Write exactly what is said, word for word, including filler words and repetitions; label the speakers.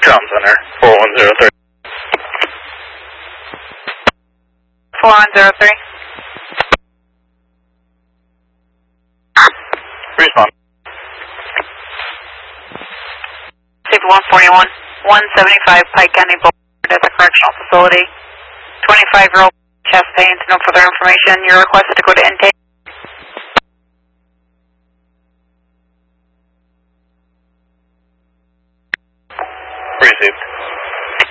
Speaker 1: Trauma Center, four one zero three.
Speaker 2: four one zero three.
Speaker 1: Respond.
Speaker 2: Safety one forty-one, one seventy-five Pike County Boulevard at the correctional facility. twenty-five year old chest pains, no further information. You're requested to go to intake.